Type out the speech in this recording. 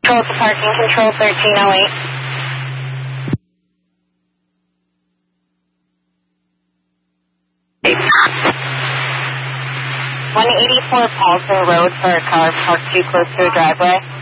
Control to parking control 1308. $184 Paulson Road for a car parked too close to a driveway.